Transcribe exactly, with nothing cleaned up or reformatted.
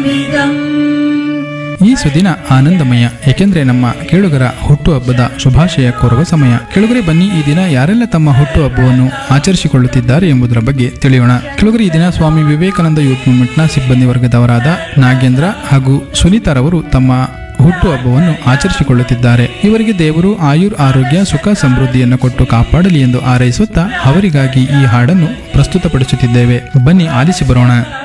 ಈ ಸುದಿನ ಆನಂದಮಯ, ಏಕೆಂದರೆ ನಮ್ಮ ಕೇಳುಗರ ಹುಟ್ಟುಹಬ್ಬದ ಶುಭಾಶಯ ಕೋರುವ ಸಮಯ. ಕೆಳಗರೆ ಬನ್ನಿ, ಈ ದಿನ ಯಾರೆಲ್ಲ ತಮ್ಮ ಹುಟ್ಟುಹಬ್ಬವನ್ನು ಆಚರಿಸಿಕೊಳ್ಳುತ್ತಿದ್ದಾರೆ ಎಂಬುದರ ಬಗ್ಗೆ ತಿಳಿಯೋಣ. ಕೆಳಗರೆ ಈ ದಿನ ಸ್ವಾಮಿ ವಿವೇಕಾನಂದ ಯೂತ್ ಮೂವ್ಮೆಂಟ್ನ ಸಿಬ್ಬಂದಿ ವರ್ಗದವರಾದ ನಾಗೇಂದ್ರ ಹಾಗೂ ಸುನೀತಾರವರು ತಮ್ಮ ಹುಟ್ಟುಹಬ್ಬವನ್ನು ಆಚರಿಸಿಕೊಳ್ಳುತ್ತಿದ್ದಾರೆ. ಇವರಿಗೆ ದೇವರು ಆಯುರ್ ಆರೋಗ್ಯ ಸುಖ ಸಮೃದ್ಧಿಯನ್ನು ಕೊಟ್ಟು ಕಾಪಾಡಲಿ ಎಂದು ಹಾರೈಸುತ್ತಾ ಅವರಿಗಾಗಿ ಈ ಹಾಡನ್ನು ಪ್ರಸ್ತುತಪಡಿಸುತ್ತಿದ್ದೇವೆ. ಬನ್ನಿ ಆಲಿಸಿ ಬರೋಣ.